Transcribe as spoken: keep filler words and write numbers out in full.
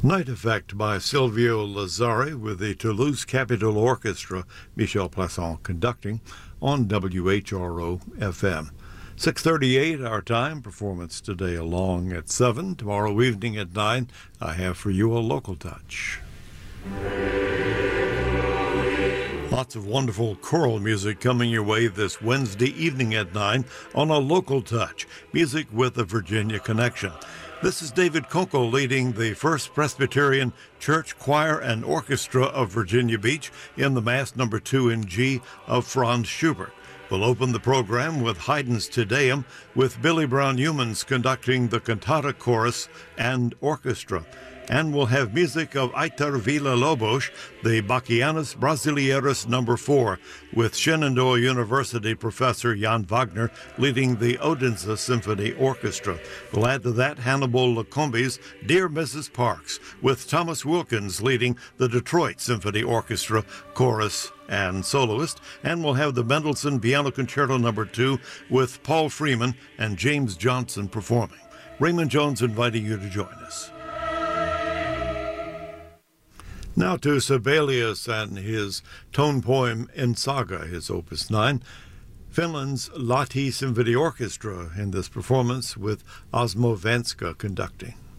Night Effect by Silvio Lazzari with the Toulouse Capitol Orchestra, Michel Plasson conducting, on W H R O F M. six thirty-eight our time, performance today along at seven. Tomorrow evening at nine, I have for you a local touch. Lots of wonderful choral music coming your way this Wednesday evening at nine on a local touch, music with a Virginia connection. This is David Kunkel leading the First Presbyterian Church Choir and Orchestra of Virginia Beach in the Mass number two in G of Franz Schubert. We'll open the program with Haydn's Te Deum, with Billy Brown Humans conducting the cantata chorus and orchestra. And we'll have music of Aitor Villa-Lobos, the Bachianas Brasileiros number four, with Shenandoah University professor Jan Wagner leading the Odense Symphony Orchestra. We'll add to that Hannibal Lacombe's Dear Missus Parks, with Thomas Wilkins leading the Detroit Symphony Orchestra chorus and soloist. And we'll have the Mendelssohn Piano Concerto number two with Paul Freeman and James Johnson performing. Raymond Jones inviting you to join us. Now to Sibelius and his tone poem In Saga, his Opus nine. Finland's Lahti Symphony Orchestra in this performance with Osmo Venska conducting.